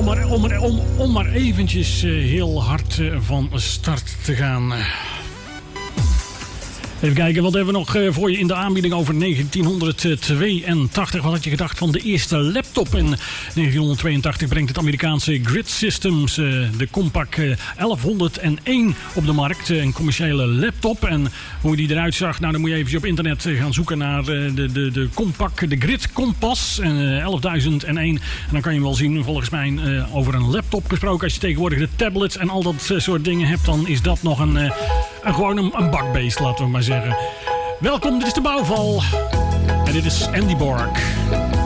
Om maar eventjes heel hard van start te gaan. Even kijken, wat hebben we nog voor je in de aanbieding over 1982. Wat had je gedacht van de eerste laptop? In 1982 brengt het Amerikaanse Grid Systems de Compaq 1101 op de markt. Een commerciële laptop. En hoe die eruit zag, nou, dan moet je even op internet gaan zoeken naar de Compaq, de Grid Kompas 11.001. En dan kan je wel zien, volgens mij, over een laptop gesproken. Als je tegenwoordig de tablets en al dat soort dingen hebt, dan is dat nog gewoon een bakbeest, laten we maar zeggen. Welkom, dit is de Bouwval. En dit is Andy Borg.